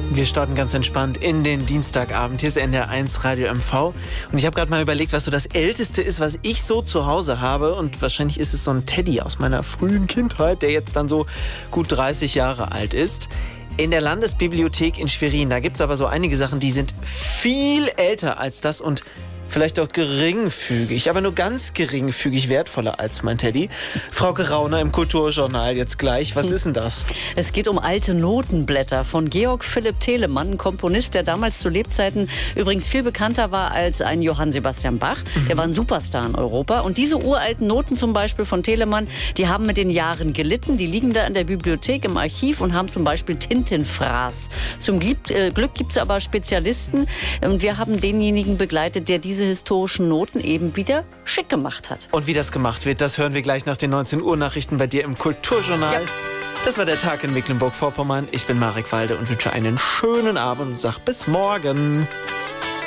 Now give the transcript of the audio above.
Wir starten ganz entspannt in den Dienstagabend. Hier ist NDR1 Radio MV. Und ich habe gerade mal überlegt, was so das Älteste ist, was ich so zu Hause habe. Und wahrscheinlich ist es so ein Teddy aus meiner frühen Kindheit, der jetzt dann so gut 30 Jahre alt ist. In der Landesbibliothek in Schwerin, da gibt es aber so einige Sachen, die sind viel älter als das und vielleicht auch geringfügig, aber nur ganz geringfügig wertvoller als mein Teddy. Frauke Rauner im Kulturjournal jetzt gleich. Was ist denn das? Es geht um alte Notenblätter von Georg Philipp Telemann, ein Komponist, der damals zu Lebzeiten übrigens viel bekannter war als ein Johann Sebastian Bach. Der war ein Superstar in Europa. Und diese uralten Noten zum Beispiel von Telemann, die haben mit den Jahren gelitten. Die liegen da in der Bibliothek im Archiv und haben zum Beispiel Tintenfraß. Zum Glück gibt es aber Spezialisten. Und wir haben denjenigen begleitet, der diese historischen Noten eben wieder schick gemacht hat. Und wie das gemacht wird, das hören wir gleich nach den 19 Uhr Nachrichten bei dir im Kulturjournal. Ja. Das war der Tag in Mecklenburg-Vorpommern. Ich bin Marek Walde und wünsche einen schönen Abend und sag bis morgen.